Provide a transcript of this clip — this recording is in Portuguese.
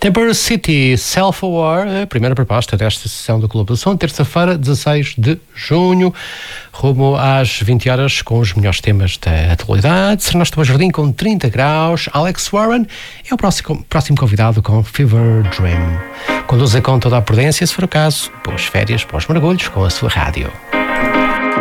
Temper City Self-Aware, a primeira proposta desta sessão do Clube do Som, terça-feira, 16 de junho, rumo às 20 horas, com os melhores temas da atualidade. Será do Jardim com 30 graus. Alex Warren é o próximo convidado com Fever Dream. Conduza com toda a prudência, se for o caso, boas férias, bons mergulhos com a sua rádio.